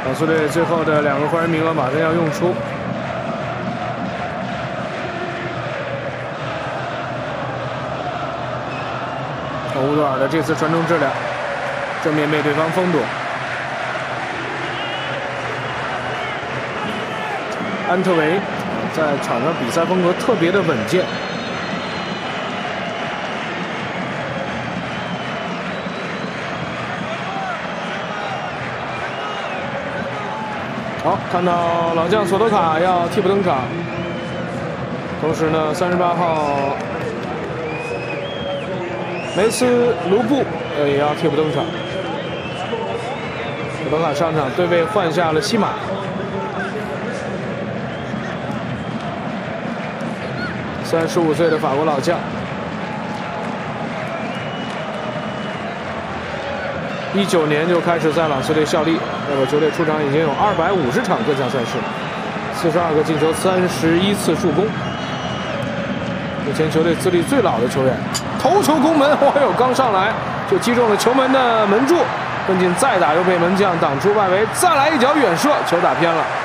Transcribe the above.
朗苏队最后的2个换人名额马上要用出。乌多尔的这次传中质量，正面被对方封堵。安特维在场上比赛风格特别的稳健。好，看到老将索多卡要替补登场，同时呢，38号梅斯卢布也要替补登场。索多卡上场对位换下了西马。35岁的法国老将，19年就开始在朗斯队效力，代表球队出场已经有250场各项赛事，42个进球，31次助攻。目前球队资历最老的球员，头球攻门，哎呦，刚上来就击中了球门的门柱，跟进再打又被门将挡出外围，再来一脚远射，球打偏了。